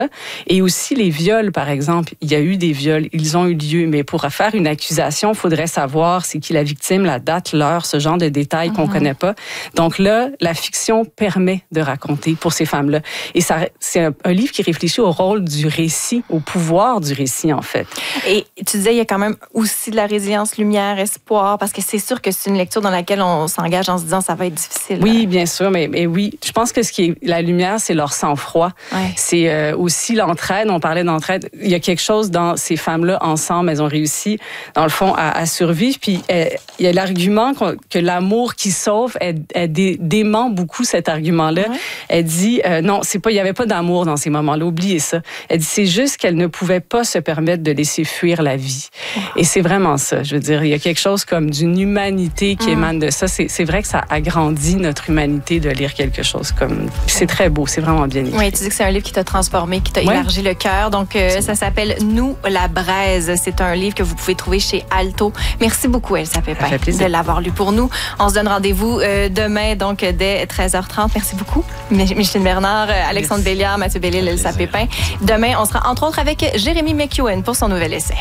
Et aussi les viols, par exemple. Il y a eu des viols, ils ont eu lieu, mais pour faire une accusation, il faudrait savoir c'est qui la victime, la date, l'heure, ce genre de détails qu'on connaît pas. Donc là, la fiction permet de raconter pour ces femmes-là. Et ça, c'est un livre qui réfléchit au rôle du récit, au pouvoir du récit, en fait. Et tu disais, il y a quand même aussi de la résilience, lumière, espoir, parce que c'est sûr que c'est une lecture dans laquelle on s'engage en se disant ça va être difficile. Oui, bien sûr, mais oui, je pense que ce qui est la lumière, c'est leur sang-froid. Ouais. C'est aussi l'entraide. On parlait d'entraide. Il y a quelque chose dans ces femmes-là ensemble. Elles ont réussi, dans le fond, à survivre. Puis il y a l'argument que l'amour qui sauve, elle dément beaucoup cet argument-là. Ouais. Elle dit non, c'est pas. Il y avait pas d'amour dans ces moments-là. Oubliez ça. Elle dit c'est juste qu'elle ne pouvait pas se permettre de laisser fuir la vie. Et c'est vraiment ça. Je veux dire, il y a quelque chose comme d'une humanité qui émane de ça. C'est vrai que ça agrandit notre humanité de lire quelque chose comme. C'est très beau. C'est vraiment bien écrit. Oui, tu dis que c'est un livre qui t'a transformé, qui t'a élargi le cœur. Donc, ça s'appelle Nous, la braise. C'est un livre que vous pouvez trouver chez Alto. Merci beaucoup, Elsa Pépin, de l'avoir lu pour nous. On se donne rendez-vous demain, donc, dès 13h30. Merci beaucoup, Micheline Bernard, Alexandre Béliard, Mathieu Bellil, Elsa Pépin. Demain, on sera entre autres avec Jérémy McEwen pour son nouvel essai.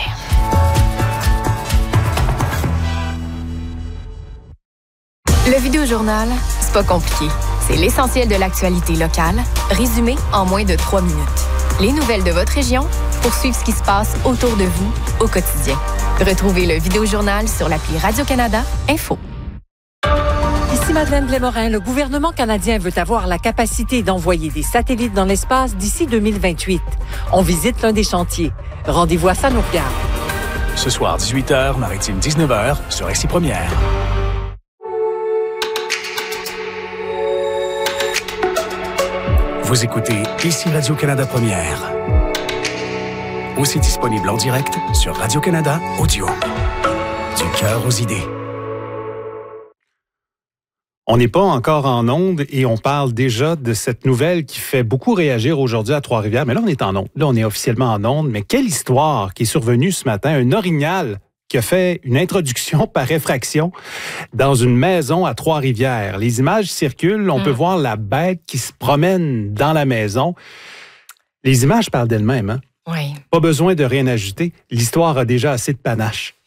Le Vidéojournal, c'est pas compliqué. C'est l'essentiel de l'actualité locale, résumé en moins de 3 minutes. Les nouvelles de votre région pour suivre ce qui se passe autour de vous au quotidien. Retrouvez le Vidéojournal sur l'appli Radio-Canada Info. Ici Madeleine Blais-Morin, le gouvernement canadien veut avoir la capacité d'envoyer des satellites dans l'espace d'ici 2028. On visite l'un des chantiers. Rendez-vous à Sanourgard. Ce soir, 18h, Maritime 19h, sur RCI Première. Vous écoutez ici Radio-Canada Première. Aussi disponible en direct sur Radio-Canada Audio. Du cœur aux idées. On n'est pas encore en onde et on parle déjà de cette nouvelle qui fait beaucoup réagir aujourd'hui à Trois-Rivières. Mais là, on est en onde. Là, on est officiellement en onde. Mais quelle histoire qui est survenue ce matin. Un orignal qui a fait une introduction par effraction dans une maison à Trois-Rivières. Les images circulent. On peut voir la bête qui se promène dans la maison. Les images parlent d'elles-mêmes. Hein? Oui. Pas besoin de rien ajouter. L'histoire a déjà assez de panache.